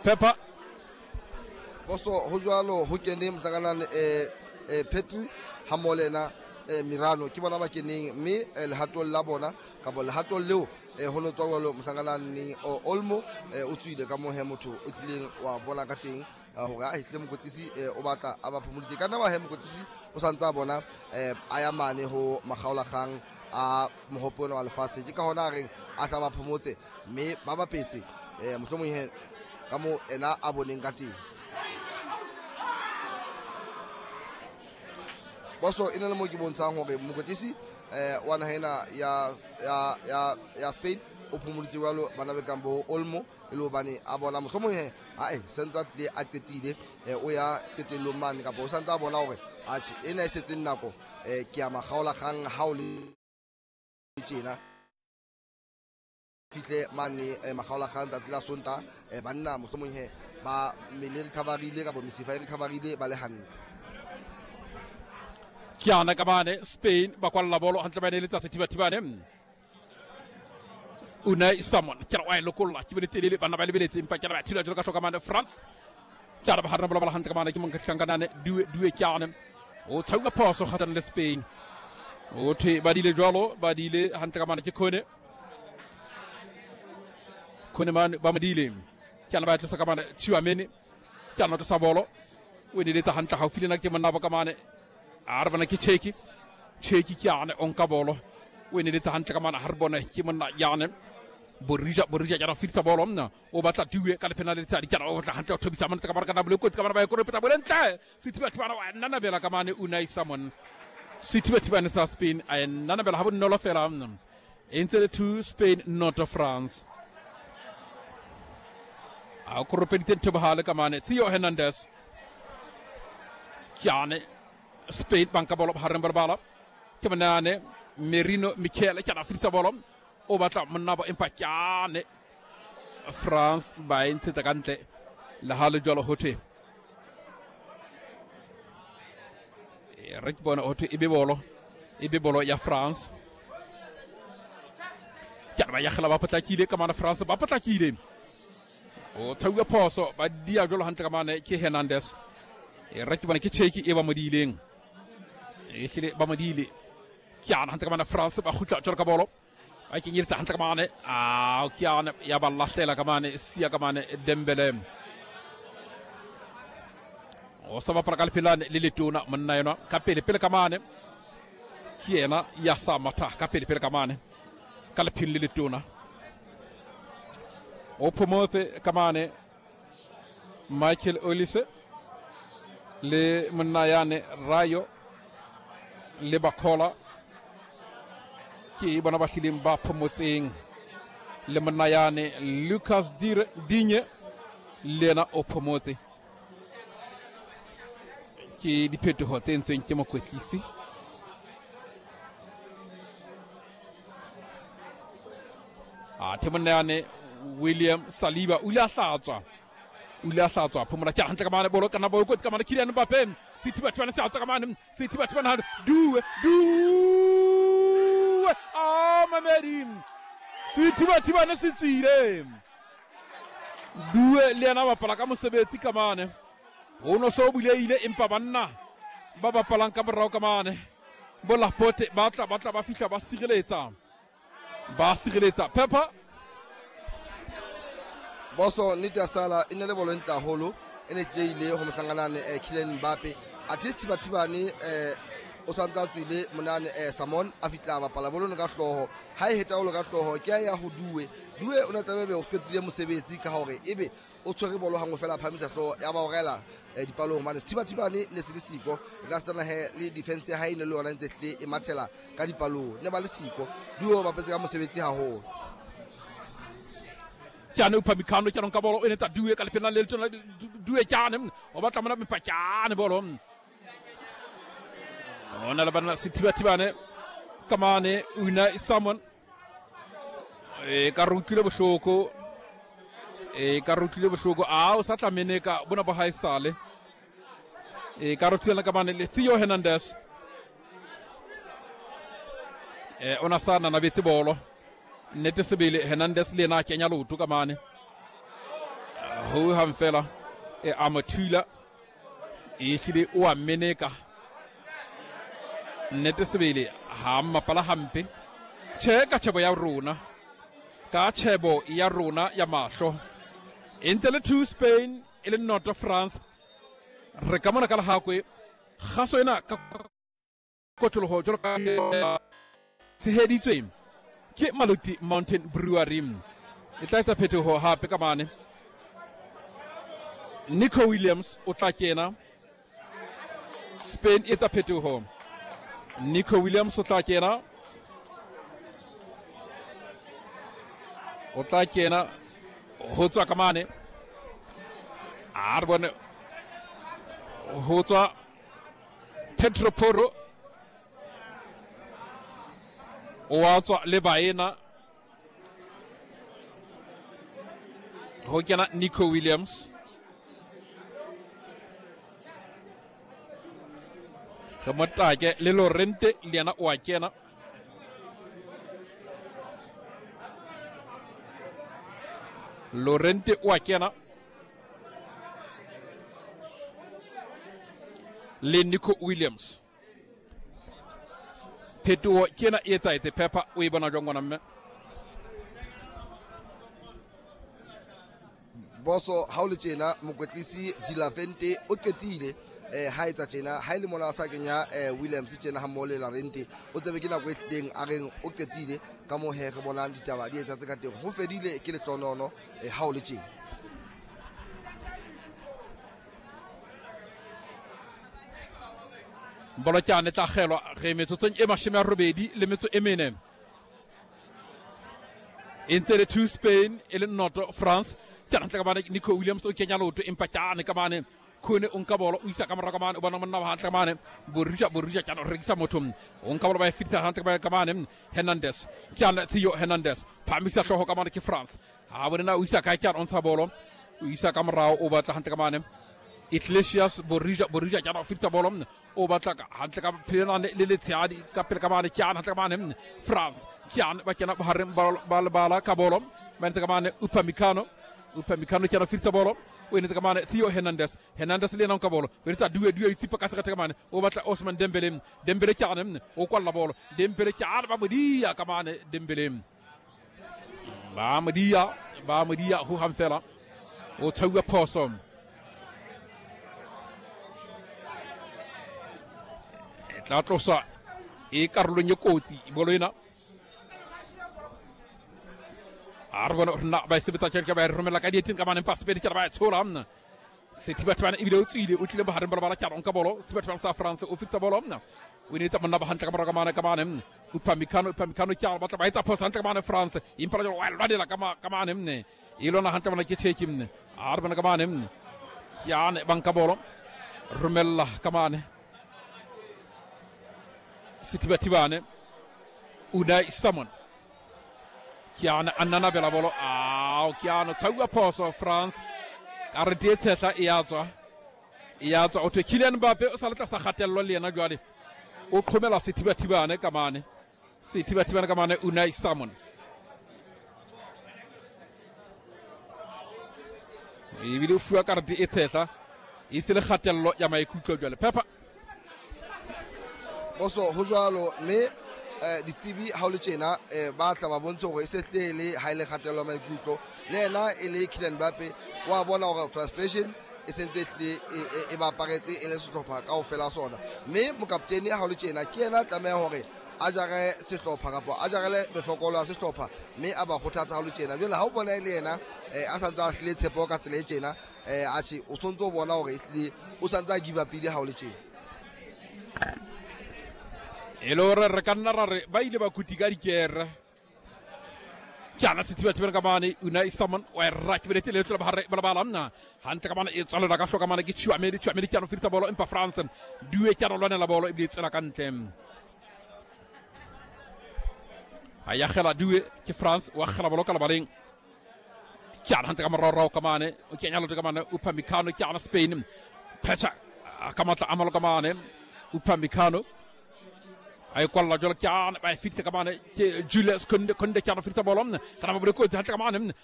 Pepper boso ho jwalo ho kene mhlangana Petri Hamolena Mirano ke bona ba keneng mme lehato la bona ka bo lehato leo ho no tswa mhlangana ni Olmo o tswile ka mohe motho o tlileng wa bona ka teng hore a hitle mokotlisi o batla a ba phomoletse kana ba he mokotlisi o santsa bona a ya mane ho makgaolakgang a mohopolo wa lefatshe ke ka hona reng a tla ba phomotse mme ba bapetse mohlomong he ka mo ena a boneng ka teng boso ina le mo ke bontshang hore mokotlisi wa nahena ya Spain o phomoletse walo bana be kambo Olmo ilo bane a bona mohlomong he sentwa le a tetile o ya tetelong mane ka bo santsa bona hore atjhe ena e setse nako ke ya makgaola kgang ha o le tjena fihle mane makgaola kgang ta tsela sonta banna mohlomong he ba mele recovery le ka bo mesifa recovery le ba le hantle Kiana kamane Spain bakwalla bolo hantle ba ne le tsa sethibathibane Unai Simon kira wa lokolla ki bele telele bana ba le beletse impa kira ba thila jolo ka hloka mane France kira ba harna bola hantle kamane ki monka hlangana duwe kiana o tshauka phoso khatana le Spain o the ba dile jolo ba dile hantle kamane ke khone man ba madile kira ba tlosa kamane Tshwameni kira no tsa bolo o ne le tsa hantle ha file na ke monna ba kamane arbana ki cheki kiane on kabolo woni le tan kamana harbona ki monna yane borija jara filsa bolom na o batla duwe kala penalty tadi jara o batla hanta to bisa man kamar kana bele ko kamar ba ko repeta bolenta sitibet bana wa nana bela kamane Unai Simon sitibet bana sa Spain ay nana bela habun no lo feram into to Spain not of France a ko repeten to bahala kamane Theo Hernandez kiane Spain banka bolop harren barbala kemanane Merino Michele kana filsa bolom o batla manaba impacciane France bain tetagante la halu jolo hote rek bona hote ibe bolo ya France kana ya khala ba pata kide kamana France ba pata kide o tawa poso ba dia jolo hanta kamane ki Hernandez rek bona ki cheki e ba modileng kile ba modile kiana hanta kamane France ba khutla jolo ka bolo ay ki nyirta hanta kamane kiana ya balla sela kamane sia kamane Dembele o sama prakal pilan lilituna mannayno kapele pel kamane kiena ya samata kapele pel kamane kala pin lilituna o promote kamane Michael Olise le mannayane Rayo le Bakola ki bana bakilim ba promoting le mannayane Lucas Digne lena o promote ki di peto hoten to nkema ko kisi temane William Saliba ula satswa phumula ka hantle kamane bolo kana bolo ko kamane Kylian Mbappé City batwana satsa kamane City batwana du Mamerim City batwana sitsile du le ana bapala ka mosebetsi kamane ono so buleile empa banna ba bapalang ka borao kamane bola pote batla ba fihla ba sireletsa Pepper boso nita sala inele bolo nta holo ene tlile ho mhlangana Kylian Mbappé artist bathibane o santla tswile monane Simon a fitla ba pala bolo ka hloho ha e heta o ka hloho ke ya ho duwe o na tsebe o qetile mosebetsi ka hore ebe o tshwere bolo hangwe fela phamisa hloho ya ba orela dipalong mane thibathibane le siko ka stana he le defense ya haine le yona ntse tle e mathela ka dipalong ne ba le siko duwe ba petse ka mosebetsi haholo Kiana upamikano kiana ka bolo ene ta duwe kala penal le tona duwe kiana o batla mana pa kiana bolo ona la bana sitibane kamane Unai Simon karutile boshoko o sa tlameneka bona ba haisale karutile kamane le Theo Hernandez ona sana na betse bolo nete sebele Hernandez le na kenya lotu kamane ho ham fela e amatula e hlile o ameneka nnete sebele ha mapala hampe che ka tshebo ya rona ka tshebo ya rona ya mahlo entse le 2 Spain e le not France re ka mona ka lahakwe kgaso ena ka kotloloho jolo ka tsheheditswe ke Maluti Mountain Brewery e tla etsa phetoho hape ka mane Nico Williams o tla kena Spain e etsa phetoho Nico Williams o tla kena ho tswa ka mane arbone ho tswa Pedro Porro o wa tswa le baena ho kena Nico Williams ka motake le Lorente le yena o a kena Lorente o a kena le Nico Williams phetoho kena e etsaetse Pepper o e bona jwang ngwana mme boso ha o le tjena mokwetlisi Dilavente o qetile ha etsa tjena ha ile mona sa kenya Williams tjena ha mo le Lorente o tsebe ke nako e hlileng a reng o qetile ka mo he re bonang ditaba di etsa tse ka teng ho fedile ke le tsonono ha o le tjena bolo tjane tla kgelwa re metsotsong e 80 le metso e mene entse le 2 Spain e le noto France tjana tla ka bana Nico Williams o kenya loto empa tjane ka bane khone o nka bolo o isa ka mora ka mane o bona monna wa hantle ka mane Borussia tjana o rekisa motho o nka bolo ba e fitisa hantle ka mane Hernandez tjana Theo Hernandez phamisa hloho ka mane ke France ha bona na o isa ka tjana on sa bolo o isa ka morao o batla hantle ka mane Iglesias Borussia tjana o fitisa bolo o batla hantle ka plenane le letshadi ka pele ka mane tjana hantle ka mane France tjana ba kena bohareng bala ka bolo ba ntse ka mane Upamecano tjana fitisa bolo o ene ka mane Theo Hernandez le nang ka bolo o etsa due tsipa ka sekata ka mane o batla Osman Dembele tjana o kwalla bolo Dembele tjana ba modia ka mane Dembele ba modia ho hamfela o thaua phoso tla tlosa e karolong e kotsi bolo ena arbona na ba sebetsa tjhelete ba romela ka dieting ka mane pass pedi tjela ba tshola mna setibatwana ibile o tswile o tlile ba hareng bala tjala onka bolo setibatwana sa France o fitsa bolo mna o ne tsa monna ba hantle ka mane Upamecano tjala ba tla ba etsa phosa hantle ka mane France impala jolo wa lwadela ka mane mne ilona hantle bana ke tsheki mne arbona ka mane mne yane banka bolo romela ka mane sitibatibane Unai Simon Kiana annana bela bolo Kiana tsaua poso France arete tsetla e yatswa o te Kylian Mbappe o salata sa khatello le yena jwale o qhomela sitibatibane ka mane Unai Simon e bile o fuwa karete e tsetla e se le khatello ya maikutlo jwale Pepper boso ho jwalo me ditsebi ha o le tjena ba tla ba bontsha hore e setle le ha ile kgatelo maikutlo le yena e le Kylian Mbappe wa bona hore frustration e sentse e ba paretse e le sehlopha kaofela sona mme mokaptene ha o le tjena ke yena tlameha hore a jare sehlopha kapo a jarele mefokolo ya sehlopha mme a ba kgothatsa ha o le tjena jwale ha o bona le yena a santsa a hlile tshepo ka tsela e tjena a tshi o sontso bona hore o santsa give up ile ha o le tjena elore re kanna re ba ile ba kutika dikere tjana setibatibana ka mane Unai Simon wa raki belete le tla ba balamna hantle ka mane e tsalola ka hloka mane ke Tchouameni tjana fitsa bolo empa France due tjana lwana la bolo e bile tsela ka ntle aya khela due ke France wa khela bolo ka la baleng tjana hantle ka morao ka mane o kenya lo ka mane Upamecano tjana Spain pecha kamatla amalo ka mane Upamecano ay kwalla jol tjaan bay fitte ka mane Julius Koundé tjaan fitte bolom kana ba ko hatta ka mane